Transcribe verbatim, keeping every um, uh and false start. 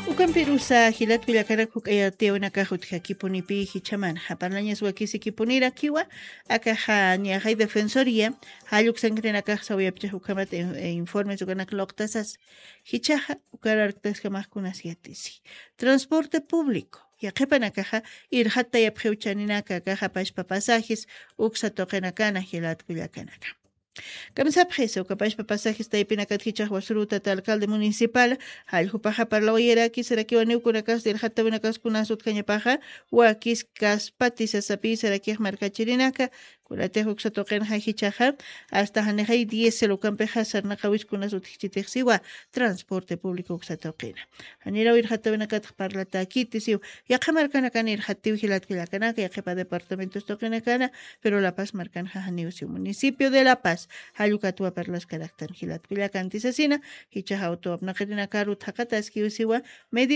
Ukan Pirusa, Hilat Villacana Kukayateo Nakahut Hakipunipi, Hichaman, Haparlañas Wakisi Kipunira Kiwa, Akaha Niahai Defensoría, Hayuk Sangrenaka Sawiapcha Hukamat e informes Ukanak Loctasas, Hichaja, Ukarartas Kamaskunasiatisi. Transporte público. Yaqipanakaja irhata yapjeuchaninaka kaja pashpa pasajes uksa toqenakana hilat Villacanaka. Kamsapjes ukapashpa pasajes taipinakatkichaj wasruta ta alcalde municipal hallhupaja parlaoyeraki sarakiwaneukunakas irhata winakaskuna sutkañapaja wakis kaspati sasapi sarakiaj markachirinaka kulatejo uksa toqenaja hichaja hasta hanejay diez lukampeja sarnaqawiskuna sutkichitejsiwa transporte público uksa toqena. Hanira irhata winakatj parlata kitisiw yaqamarkanakana irhati hilat Villacanaka yaqipa departamentos toqenakana pero La Paz markanja haniusiw municipio de La Paz Hayukatua perlas carácter hilat Villacantis asina hicha auto abnaqirina karu thaqata askiusiwa medio